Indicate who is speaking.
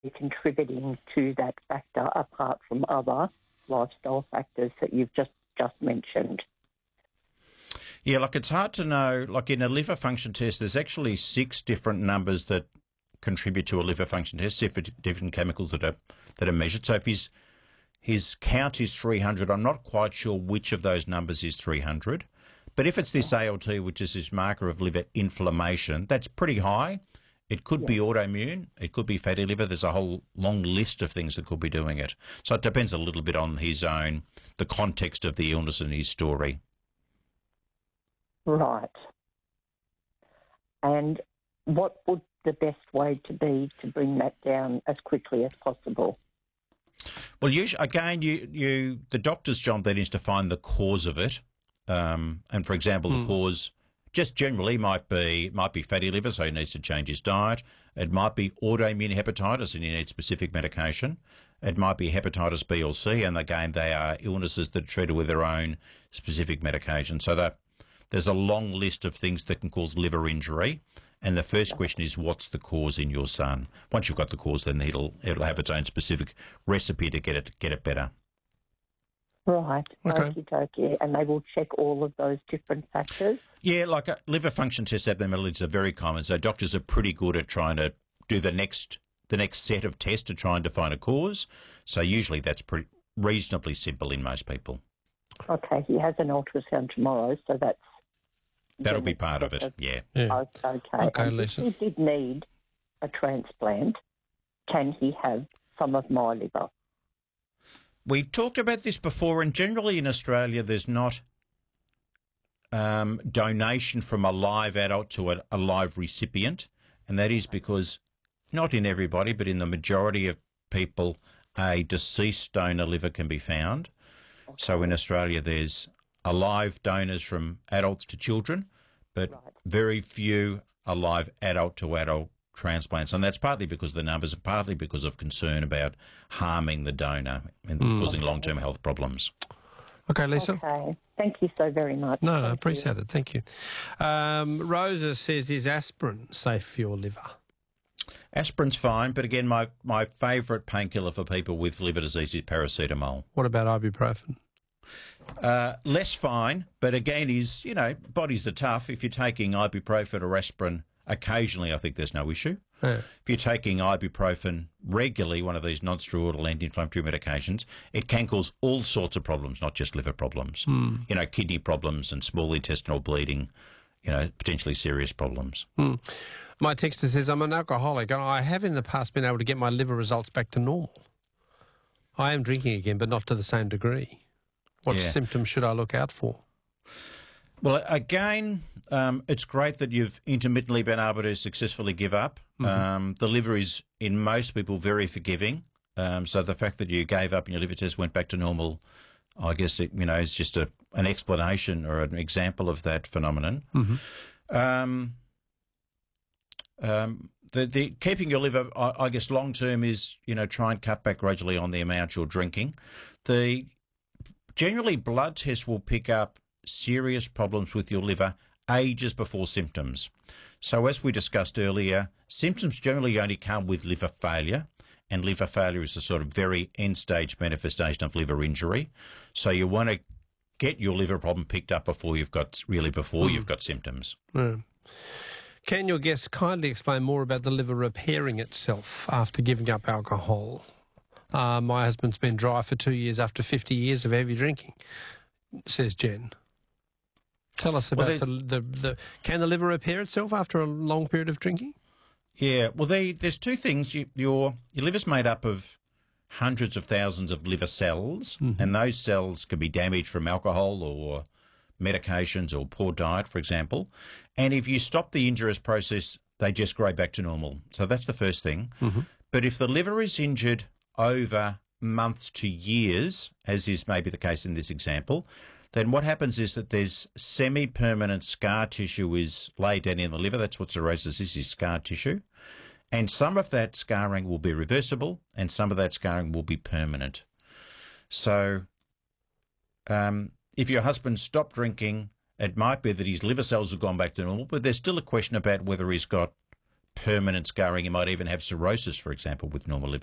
Speaker 1: contributing to that factor apart from other lifestyle factors that you've just mentioned?
Speaker 2: Yeah, like it's hard to know. Like in a liver function test, there's actually 6 different numbers that contribute to a liver function test, different chemicals that are measured. So if his count is 300, I'm not quite sure which of those numbers is 300. But if it's this ALT, which is this marker of liver inflammation, that's pretty high. It could be autoimmune. It could be fatty liver. There's a whole long list of things that could be doing it. So it depends a little bit on the context of the illness and his story.
Speaker 1: Right. And what would the best way to be to bring that down as quickly as possible?
Speaker 2: Well, usually, again, the doctor's job then is to find the cause of it. And for example, the cause just generally might be fatty liver, so he needs to change his diet. It might be autoimmune hepatitis and he needs specific medication. It might be hepatitis B or C, and again, they are illnesses that are treated with their own specific medication. So that there's a long list of things that can cause liver injury. And the first question is, what's the cause in your son? Once you've got the cause, then it'll have its own specific recipe to get it better.
Speaker 1: Right.
Speaker 3: Okay.
Speaker 1: Okey-dokey. And they will check all of those different factors?
Speaker 2: Yeah, like a liver function test abnormalities are very common. So doctors are pretty good at trying to do the next set of tests to try and define a cause. So usually that's pretty reasonably simple in most people.
Speaker 1: Okay. He has an ultrasound tomorrow, so
Speaker 2: that'll be part of it. Yeah.
Speaker 1: Okay.
Speaker 3: Okay,
Speaker 1: and
Speaker 3: Lisa.
Speaker 1: if he did need a transplant, can he have some of my liver?
Speaker 2: We talked about this before, and generally in Australia there's not donation from a live adult to a live recipient, and that is because not in everybody, but in the majority of people, a deceased donor liver can be found. Okay. So in Australia there's alive donors from adults to children, but very few alive adult to adult transplants, and that's partly because of the numbers and partly because of concern about harming the donor and causing long-term health problems.
Speaker 3: Okay, Lisa.
Speaker 1: Okay. Thank you so very much.
Speaker 3: No, I appreciate it. Thank you. Rosa says, is aspirin safe for your liver?
Speaker 2: Aspirin's fine, but again, my favourite painkiller for people with liver disease is paracetamol.
Speaker 3: What about ibuprofen?
Speaker 2: Less fine, but again, bodies are tough. If you're taking ibuprofen or aspirin occasionally, I think there's no issue.
Speaker 3: Yeah.
Speaker 2: If you're taking ibuprofen regularly, one of these non-steroidal anti-inflammatory medications, it can cause all sorts of problems, not just liver problems. Kidney problems and small intestinal bleeding, potentially serious problems.
Speaker 3: My texter says, I'm an alcoholic and I have in the past been able to get my liver results back to normal. I am drinking again, but not to the same degree. What symptoms should I look out for?
Speaker 2: Well, again, it's great that you've intermittently been able to successfully give up. The liver is, in most people, very forgiving. So the fact that you gave up and your liver test went back to normal, I guess, is just an explanation or an example of that phenomenon. The keeping your liver, I guess, long-term is, try and cut back gradually on the amount you're drinking. Generally, blood tests will pick up serious problems with your liver ages before symptoms. So as we discussed earlier, symptoms generally only come with liver failure, and liver failure is a sort of very end-stage manifestation of liver injury. So you want to get your liver problem picked up before you've got symptoms.
Speaker 3: Can your guest kindly explain more about the liver repairing itself after giving up alcohol? My husband's been dry for 2 years after 50 years of heavy drinking, says Jen. Tell us about can the liver repair itself after a long period of drinking?
Speaker 2: Yeah, well, there's two things. Your liver's made up of hundreds of thousands of liver cells, and those cells can be damaged from alcohol or medications or poor diet, for example. And if you stop the injurious process, they just grow back to normal. So that's the first thing. But if the liver is injured over months to years, as is maybe the case in this example, then what happens is that there's semi-permanent scar tissue is laid down in the liver. That's what cirrhosis is scar tissue. And some of that scarring will be reversible and some of that scarring will be permanent. So if your husband stopped drinking, it might be that his liver cells have gone back to normal, but there's still a question about whether he's got permanent scarring. You might even have cirrhosis, for example, with normal liver